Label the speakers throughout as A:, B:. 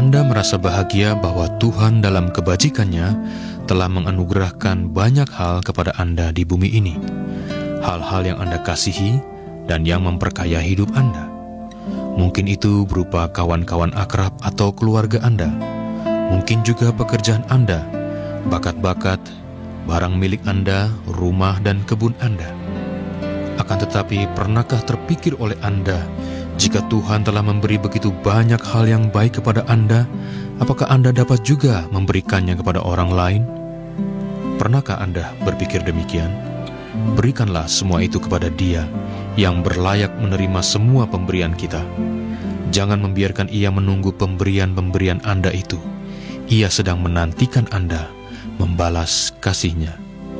A: Anda merasa bahagia bahwa Tuhan dalam kebajikannya telah menganugerahkan banyak hal kepada Anda di bumi ini. Hal-hal yang Anda kasihi dan yang memperkaya hidup Anda. Mungkin itu berupa kawan-kawan akrab atau keluarga Anda. Mungkin juga pekerjaan Anda, bakat-bakat, barang milik Anda, rumah dan kebun Anda. Akan tetapi, pernahkah terpikir oleh Anda, jika Tuhan telah memberi begitu banyak hal yang baik kepada Anda, apakah Anda dapat juga memberikannya kepada orang lain? Pernahkah Anda berpikir demikian? Berikanlah semua itu kepada Dia yang berlayak menerima semua pemberian kita. Jangan membiarkan Ia menunggu pemberian-pemberian Anda itu. Ia sedang menantikan Anda membalas kasih-Nya.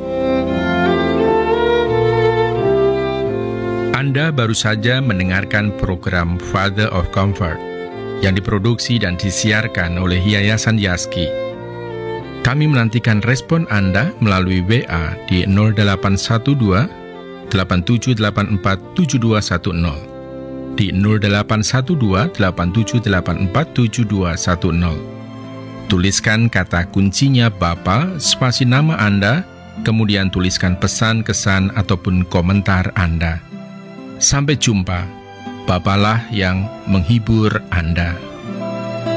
B: Anda baru saja mendengarkan program Father of Comfort yang diproduksi dan disiarkan oleh Yayasan Yaski. Kami menantikan respon Anda melalui WA di 0812 8784 7210, di 0812 8784 7210. Tuliskan kata kuncinya Bapa, spasi nama Anda, kemudian tuliskan pesan, kesan, ataupun komentar Anda. Sampai jumpa, Bapalah yang menghibur Anda.